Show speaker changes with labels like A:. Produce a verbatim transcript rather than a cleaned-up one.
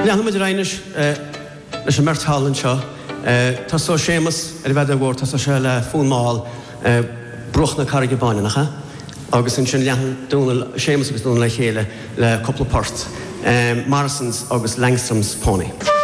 A: Leanna muid reinis leis an mertálann seo. Tá só sémas ar bhead agóir, tá só se le fúnmáil bruch na carige báinnacha. Agus in sin leanna dúna sémas agus dúna le chéile le coppla port. Morrisons agus Langstrom's pony.